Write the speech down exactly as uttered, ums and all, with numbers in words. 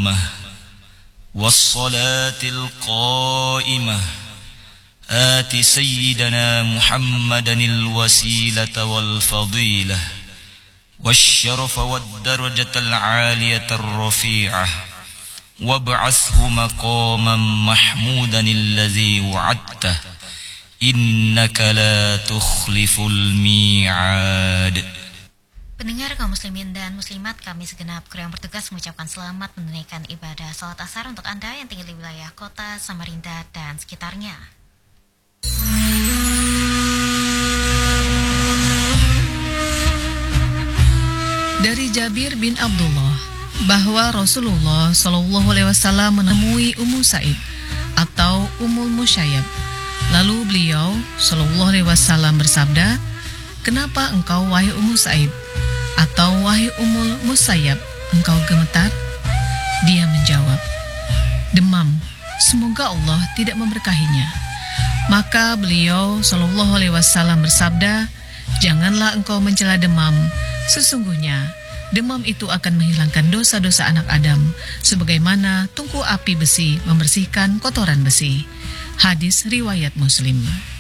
التامة والصلاة القائمة آت سيدنا محمدا الوسيلة والفضيلة والشرف والدرجة العالية الرفيعة وابعثه مقاما محمودا الذي وعدته إنك لا تخلف الميعاد. Pendengar kaum muslimin dan muslimat, kami segenap kru yang bertugas mengucapkan selamat menunaikan ibadah salat asar untuk Anda yang tinggal di wilayah kota Samarinda dan sekitarnya. Dari Jabir bin Abdullah bahwa Rasulullah Shallallahu Alaihi Wasallam menemui Ummu Sa'id atau Ummul Musayyab. Lalu beliau Shallallahu Alaihi Wasallam bersabda, "Kenapa engkau wahai Ummu Sa'id atau wahai Ummul Musayyab engkau gemetar?" Dia menjawab, "Demam, semoga Allah tidak memberkahinya." Maka beliau Shallallahu Alaihi Wasallam bersabda, "Janganlah engkau mencela demam. Sesungguhnya demam itu akan menghilangkan dosa-dosa anak Adam, sebagaimana tungku api besi membersihkan kotoran besi." Hadis riwayat Muslim.